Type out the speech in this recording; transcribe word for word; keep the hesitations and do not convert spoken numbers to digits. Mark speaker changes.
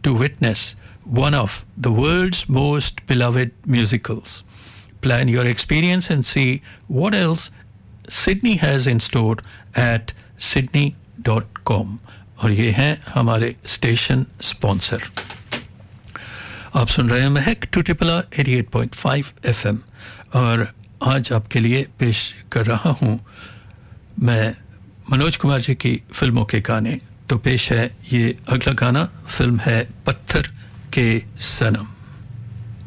Speaker 1: to witness one of the world's most beloved musicals. Plan your experience and see what else Sydney has in store at sydney dot com. और ये हैं हमारे station sponsor. आप सुन रहे हैं महक to triple R eighty eight point five F M और आज आपके लिए पेश कर रहा हूँ मैं मनोज कुमार जी की फिल्मों के गाने. तो पेश है ये अगला गाना. फिल्म है पत्थर के सनम.